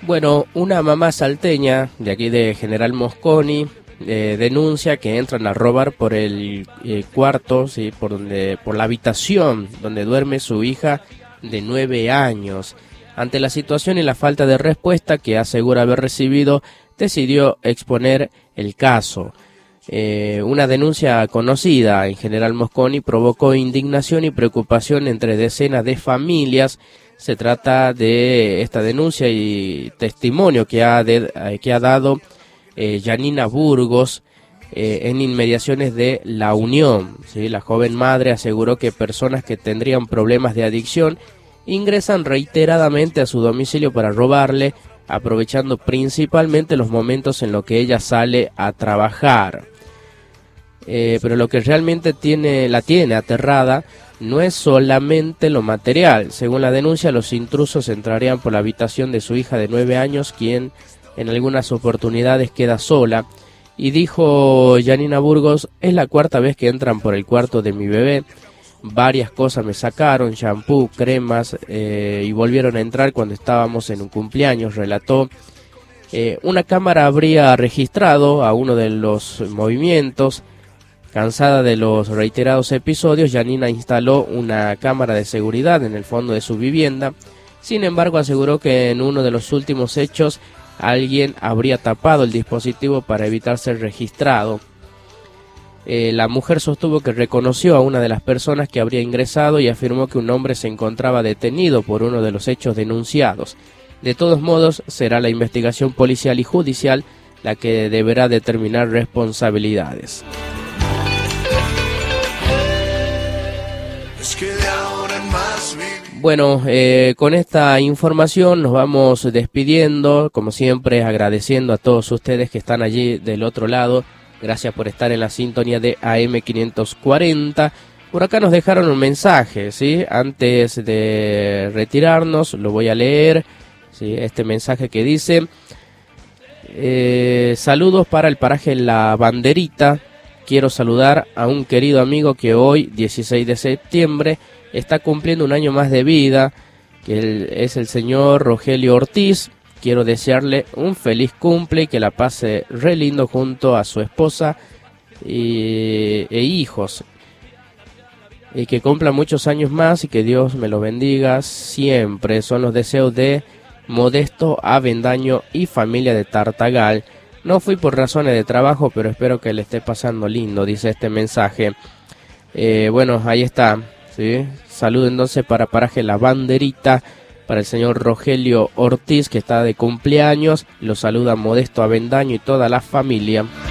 Bueno, una mamá salteña de aquí de General Mosconi denuncia que entran a robar por el cuarto, ¿sí? Por la habitación donde duerme su hija de 9 años. Ante la situación y la falta de respuesta que asegura haber recibido, decidió exponer el caso. Una denuncia conocida en General Mosconi provocó indignación y preocupación entre decenas de familias. Se trata de esta denuncia y testimonio que ha dado Yanina Burgos en inmediaciones de La Unión, ¿sí? La joven madre aseguró que personas que tendrían problemas de adicción ingresan reiteradamente a su domicilio para robarle, aprovechando principalmente los momentos en los que ella sale a trabajar. Pero lo que realmente la tiene aterrada no es solamente lo material. Según la denuncia, los intrusos entrarían por la habitación de su hija de 9 años, quien en algunas oportunidades queda sola. Y dijo Yanina Burgos: es la cuarta vez que entran por el cuarto de mi bebé. Varias cosas me sacaron, shampoo, cremas, y volvieron a entrar cuando estábamos en un cumpleaños, relató. Una cámara habría registrado a uno de los movimientos. Cansada de los reiterados episodios, Yanina instaló una cámara de seguridad en el fondo de su vivienda. Sin embargo, aseguró que en uno de los últimos hechos alguien habría tapado el dispositivo para evitar ser registrado. La mujer sostuvo que reconoció a una de las personas que habría ingresado y afirmó que un hombre se encontraba detenido por uno de los hechos denunciados. De todos modos, será la investigación policial y judicial la que deberá determinar responsabilidades. Bueno, con esta información nos vamos despidiendo, como siempre agradeciendo a todos ustedes que están allí del otro lado. Gracias por estar en la sintonía de AM540. Por acá nos dejaron un mensaje, ¿sí? Antes de retirarnos, lo voy a leer, ¿sí? Este mensaje que dice: saludos para el paraje La Banderita. Quiero saludar a un querido amigo que hoy, 16 de septiembre, está cumpliendo un año más de vida, que es el señor Rogelio Ortiz. Quiero desearle un feliz cumple y que la pase re lindo junto a su esposa e hijos. Y que cumpla muchos años más y que Dios me lo bendiga siempre. Son los deseos de Modesto Avendaño y familia de Tartagal. No fui por razones de trabajo, pero espero que le esté pasando lindo, dice este mensaje. Bueno, ahí está, ¿sí? Saludo entonces para paraje La Banderita, para el señor Rogelio Ortiz, que está de cumpleaños. Lo saluda Modesto Avendaño y toda la familia.